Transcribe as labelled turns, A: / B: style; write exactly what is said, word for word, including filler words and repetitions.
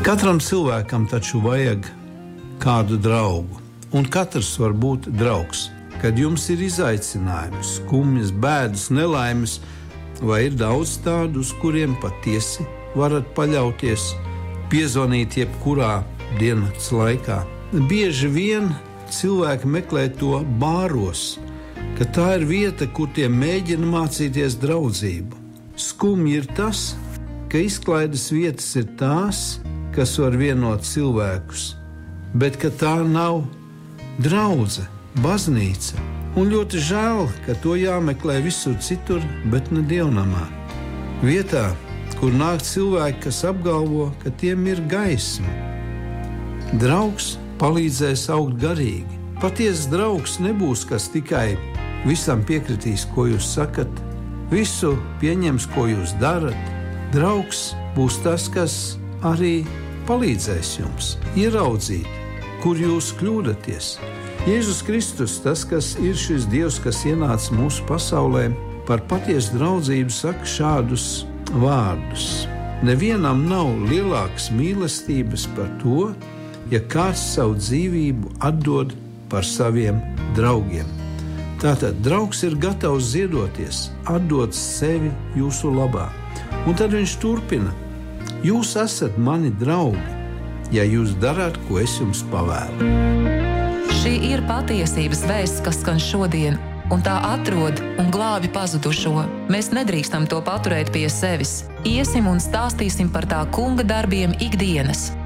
A: Katram cilvēkam taču vajag kādu draugu, un katrs var būt draugs. Kad jums ir izaicinājumi, skumjas, bēdas, nelaimes, vai ir daudz tādu, uz kuriem patiesi varat paļauties, piezvanīt jebkurā diennakts laikā. Bieži vien cilvēki meklē to bāros, ka tā ir vieta, kur tie mēģina mācīties draudzību. Skumji ir tas, ka izklaides vietas ir tās, kas var vienot cilvēkus, bet ka tā nav draudze, baznīca. Un ļoti žēl, ka to jāmeklē visur citur, bet ne dievnamā. Vietā, kur nāk cilvēki, kas apgalvo, ka tiem ir gaisma. Draugs palīdzēs augt garīgi. Patiesas draugs nebūs, kas tikai visam piekritīs, ko jūs sakat, visu pieņems, ko jūs darat. Draugs būs tas, kas arī palīdzēs jums ieraudzīt, kur jūs kļūdaties. Jēzus Kristus, tas, kas ir šis Dievs, kas ienāca mūsu pasaulē, par patiesu draudzību saka šādus vārdus. Nevienam nav lielākas mīlestības par to, ja kāds savu dzīvību atdod par saviem draugiem. Tātad draugs ir gatavs ziedoties, atdot sevi jūsu labā. Un tad viņš turpina: jūs esat mani draugi, ja jūs darāt, ko es jums pavēlu.
B: Šī ir patiesības vēsts, kas skan šodien, un tā atrod un glābi pazudušo. Mēs nedrīkstam to paturēt pie sevis. Iesim un stāstīsim par tā kunga darbiem ikdienas.